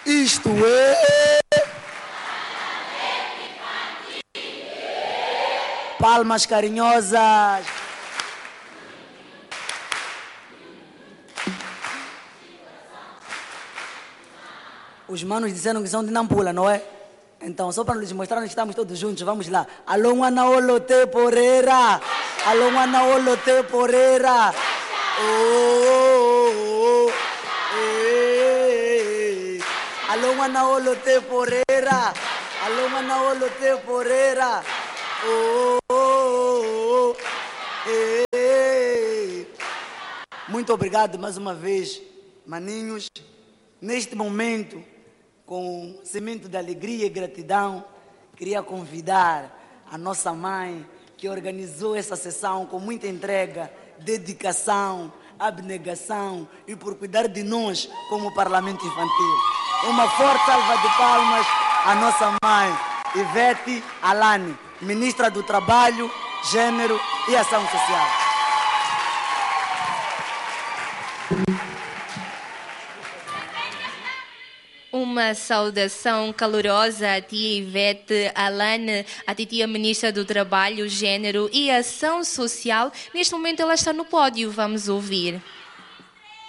Isto é... Palmas carinhosas. Os manos disseram que são de Nampula, não é? Então, só para nos mostrar que estamos todos juntos, vamos lá. Alô, Anaolote Porera. Alô, Anaolote Porera. Oh, alô, Anaolote Porera. Alô, Anaolote Porera. Muito obrigado mais uma vez, maninhos. Neste momento, com semente de alegria e gratidão, queria convidar a nossa mãe, que organizou essa sessão com muita entrega, dedicação, abnegação e por cuidar de nós como Parlamento Infantil. Uma forte salva de palmas à nossa mãe, Ivete Alane, Ministra do Trabalho, Gênero e Ação Social. Uma saudação calorosa à tia Ivete Alane, à titia Ministra do Trabalho, Gênero e Ação Social. Neste momento ela está no pódio, vamos ouvir.